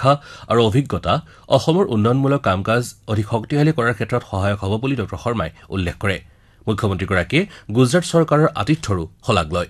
শিক্ষা আৰু অভিজ্ঞতা অসমৰ উন্নয়নমূলক কাম-কাজ অধিক শক্তিশালী কৰাৰ ক্ষেত্ৰত সহায়ক হ'ব বুলি ড শৰ্মাই উল্লেখ কৰে মুখ্যমন্ত্ৰীগৰাকীয়ে গুজৰাট চৰকাৰৰ আতিথ্যৰো শলাগ লয়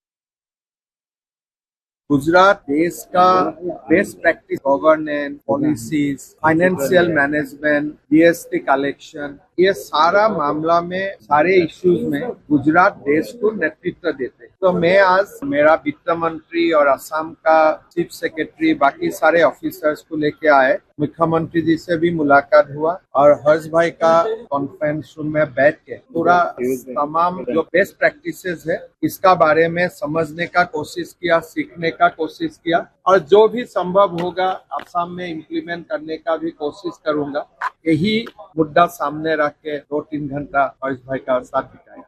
गुजरात देश का best practice governance policies financial management GST collection ये सारा मामला में सारे इश्यूज में गुजरात देश को नेतृत्व देते तो मैं आज मेरा वित्त मंत्री और असम का चीफ सेक्रेटरी बाकी सारे ऑफिसर्स को लेके आए मुख्यमंत्री जी से भी मुलाकात हुआ और हर्ष भाई का कॉन्फ्रेंस रूम में बैठ के पूरा तमाम जो बेस्ट प्रैक्टिसेस है इसका बारे में समझने का कोशिश किया सीखने का कोशिश किया और जो भी संभव होगा असम में इम्प्लीमेंट करने का भी कोशिश करूंगा यही मुद्दा सामने रख के 2-3 घंटा हर्ष भाई का साथ बिताया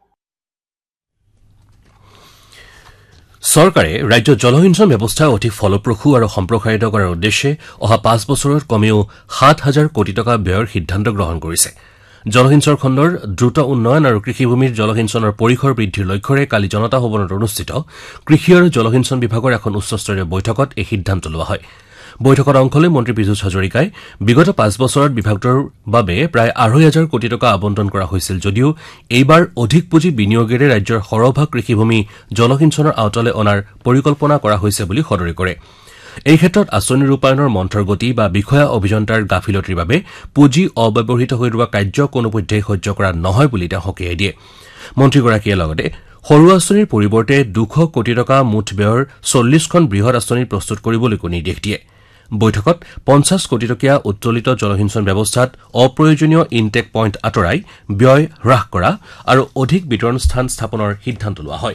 চৰকাৰে ৰাজ্যৰ জলসিঞ্চন ব্যৱস্থা অধিক ফলপ্ৰসূ আৰু সম্প্ৰসাৰিত কৰাৰ উদ্দেশ্যে অহা 5 বছৰত কমেও 7,000 কোটি টকা ব্যয়ৰ সিদ্ধান্ত গ্ৰহণ কৰিছে জলসিঞ্চন খণ্ডৰ দ্ৰুত উন্নয়ন আৰু কৃষিভূমিৰ জলসিঞ্চনৰ পৰিসৰ বৃদ্ধিৰ লক্ষ্যৰে কালি জনতা ভৱনত অনুষ্ঠিত কৃষি আৰু জলসিঞ্চন বিভাগৰ এখন উচ্চস্তৰীয় বৈঠকত এই সিদ্ধান্ত লোৱা হয় বৈঠকত অংশ লৈ মন্ত্ৰী পীযুষ হাজৰিকাই বিগত 5 বছৰত বিভাগটোৰ বাবে প্ৰায় 2,500 কোটি টকা আবণ্টন কৰা হৈছিল যদিও এইবাৰ অধিক পুঁজি বিনিয়োগেৰে ৰাজ্যৰ সৰহভাগ কৃষিভূমি জলসিঞ্চনৰ আওতালৈ অনাৰ পৰিকল্পনা কৰা হৈছে বুলি সদৰি কৰে এই ক্ষেত্ৰত আঁচনি ৰূপায়ণৰ মন্থৰ গতি বা বিষয়া অভিযন্তাৰ গাফিলতিৰ বাবে পুঁজি অব্যৱহৃত হৈ ৰোৱা কাৰ্য কোনোপধ্যেই সহ্য কৰা নহয় বুলি তেওঁ সকীয়াই দিয়ে মন্ত্ৰীগৰাকীয়ে লগতে সৰু আঁচনিৰ পৰিৱৰ্তে 200 কোটি টকা মুঠ ব্যয়ৰ 40খন বৃহৎ আঁচনি প্ৰস্তুত কৰিবলৈকো নিৰ্দেশ দিয়ে বৈঠকত 50 কোটি টকীয়া উত্তোলিত জলসিঞ্চন ব্যৱস্থাত অপ্ৰয়োজনীয় ইনটেক পইণ্ট আঁতৰাই ব্যয় হ্ৰাস কৰা আৰু অধিক বিতৰণ স্থান স্থাপনৰ সিদ্ধান্ত লোৱা হয়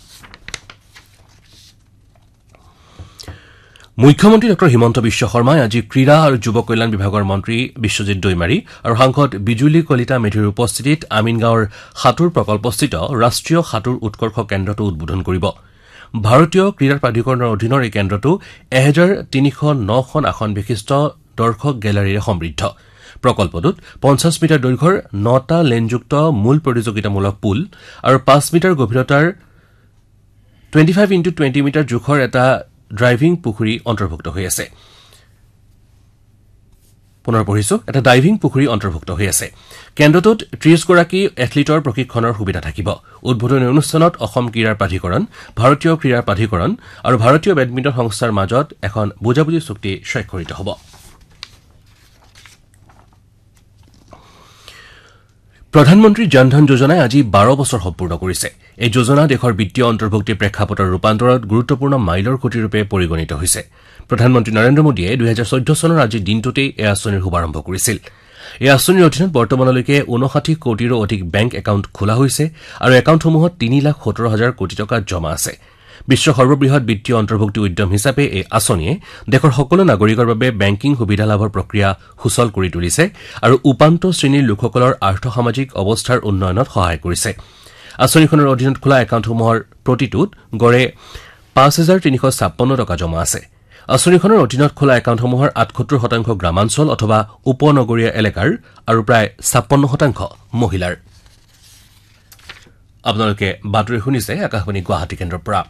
মুখ্যমন্ত্ৰী ড হিমন্ত বিশ্ব শৰ্মাই আজি ক্ৰীড়া আৰু যুৱ কল্যাণ বিভাগৰ মন্ত্ৰী বিশ্বজিৎ দৈমাৰী আৰু সাংসদ বিজুলী কলিতা মেধিৰ উপস্থিতিত আমিনগাঁৱৰ সাঁতোৰ প্ৰকল্পস্থিত ৰাষ্ট্ৰীয় সাঁতোৰ উৎকৰ্ষ কেন্দ্ৰটো উদ্বোধন কৰিব ভাৰতীয় ক্ৰীড়া প্ৰাধিকৰণৰ অধীনৰ এই কেন্দ্ৰটো 1309খন আসন বিশিষ্ট দৰ্শক গেলাৰীৰে সমৃদ্ধ প্ৰকল্পটোত 50 মিটাৰ দৈৰ্ঘ্যৰ 9টা লেনযুক্ত মূল প্ৰতিযোগিতামূলক পুল আৰু 5 মিটাৰ গভীৰতাৰ 25x20 মিটাৰ জোখৰ এটা ড্ৰাইভিং পুখুৰী অন্তৰ্ভুক্ত হৈ আছে এটা ডাইভিং পুখুৰী অন্তৰ্ভুক্ত হৈ আছে কেন্দ্ৰটোত 30 গৰাকী এথলীটৰ প্ৰশিক্ষণৰ সুবিধা থাকিব উদ্বোধনী অনুষ্ঠানত অসম ক্ৰীড়া প্ৰাধিকৰণ ভাৰতীয় ক্ৰীড়া প্ৰাধিকৰণ আৰু ভাৰতীয় বেডমিণ্টন সংস্থাৰ মাজত এখন বুজাবুজি চুক্তি স্বাক্ষৰিত হ'ব প্ৰধানমন্ত্ৰী জনধন যোজনাই আজি 12 বছৰ সম্পূৰ্ণ কৰিছে এই যোজনা দেশৰ বিত্তীয় অন্তৰ্ভুক্তিৰ প্ৰেক্ষাপটৰ ৰূপান্তৰত গুৰুত্বপূৰ্ণ মাইলৰ খুঁটিৰূপে পৰিগণিত হৈছে প্ৰধানমন্ত্ৰী নৰেন্দ্ৰ মোদীয়ে 2014 চনৰ আজি দিনটোতেই এই আঁচনিৰ শুভাৰম্ভ কৰিছিল এই আঁচনিৰ অধীনত বৰ্তমানলৈকে 59 কোটিৰো অধিক বেংক একাউণ্ট খোলা হৈছে আৰু একাউণ্টসমূহত 3,17,000 কোটি টকা জমা আছে বিশ্বৰ সৰ্ববৃহৎ বিত্তীয় অন্তৰ্ভুক্তি উদ্যম হিচাপে এই আঁচনিয়ে দেশৰ সকলো নাগৰিকৰ বাবে বেংকিং সুবিধা লাভৰ প্ৰক্ৰিয়া সুচল কৰি তুলিছে আৰু উপান্ত শ্ৰেণীৰ লোকসকলৰ আৰ্থ-সামাজিক অৱস্থাৰ উন্নয়নত সহায় কৰিছে আঁচনিখনৰ অধীনত খোলা একাউণ্টসমূহৰ প্ৰতিটোত গড়ে 5,356 টকা জমা আছে আঁচনিখনৰ অধীনত খোলা একাউণ্টসমূহৰ 78% গ্ৰামাঞ্চল অথবা উপনগৰীয় এলেকাৰ আৰু প্ৰায় 56% মহিলাৰ আপোনালোকে বাতৰি শুনিছে আকাশবাণী গুৱাহাটী কেন্দ্ৰৰ পৰা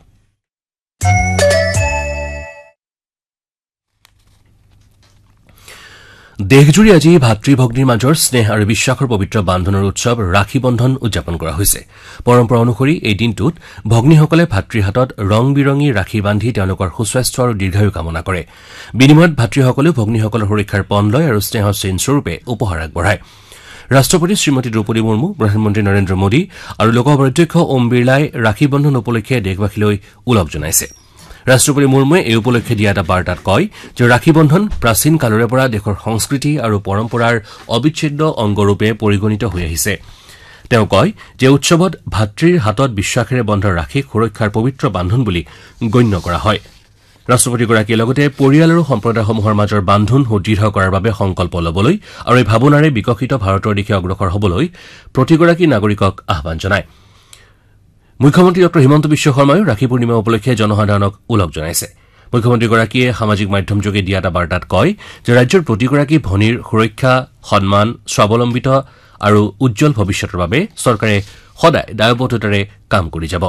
দেশজুৰি আজি ভাতৃ-ভগ্নীৰ মাজৰ স্নেহ আৰু বিশ্বাসৰ পবিত্ৰ বান্ধোনৰ উৎসৱ ৰাখী বন্ধন উদযাপন কৰা হৈছে পৰম্পৰা অনুসৰি এই দিনটোত ভগ্নীসকলে ভাতৃৰ হাতত ৰং-বিৰঙী ৰাখী বান্ধি তেওঁলোকৰ সুস্বাস্থ্য আৰু দীৰ্ঘায়ু কামনা কৰে বিনিময়ত ভাতৃসকলেও ভগ্নীসকলৰ সুৰক্ষাৰ পণ লয় আৰু স্নেহৰ চিনস্বৰূপে উপহাৰ আগবঢ়ায় ৰাষ্ট্ৰপতি শ্ৰীমতী দ্ৰৌপদী মুৰ্মু প্ৰধানমন্ত্ৰী নৰেন্দ্ৰ মোদী আৰু লোকসভাৰ অধ্যক্ষ ওম বিৰলাই ৰাখী বন্ধন উপলক্ষে দেশবাসীলৈ ওলগ জনাইছে ৰাষ্ট্ৰপতি মুৰ্মুৱে এই উপলক্ষে দিয়া এটা বাৰ্তাত কয় যে ৰাখী বন্ধন প্ৰাচীন কালৰে পৰা দেশৰ সংস্কৃতি আৰু পৰম্পৰাৰ অবিচ্ছেদ্য অংগৰূপে পৰিগণিত হৈ আহিছে তেওঁ কয় যে উৎসৱত ভাতৃৰ হাতত বিশ্বাসেৰে বন্ধা ৰাখীক সুৰক্ষাৰ পবিত্ৰ বান্ধোন বুলি গণ্য কৰা হয় ৰাষ্ট্ৰপতিগৰাকীয়ে লগতে পৰিয়াল আৰু সম্প্ৰদায়সমূহৰ মাজৰ বান্ধোন সুদৃঢ় কৰাৰ বাবে সংকল্প ল'বলৈ আৰু এই ভাৱনাৰে বিকশিত ভাৰতৰ দিশে অগ্ৰসৰ হ'বলৈ প্ৰতিগৰাকী নাগৰিকক আহ্বান জনায় মুখ্যমন্ত্ৰী ড হিমন্ত বিশ্ব শৰ্মায়ো ৰাখী পূৰ্ণিমা উপলক্ষে জনসাধাৰণক ওলগ জনাইছে মুখ্যমন্ত্ৰীগৰাকীয়ে সামাজিক মাধ্যমযোগে দিয়া এটা বাৰ্তাত কয় যে ৰাজ্যৰ প্ৰতিগৰাকী ভনীৰ সুৰক্ষা সন্মান স্বাৱলম্বিত আৰু উজ্জ্বল ভৱিষ্যতৰ বাবে চৰকাৰে সদায় দায়বদ্ধতাৰে কাম কৰি যাব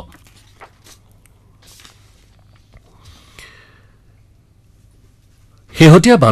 শেহতীয়া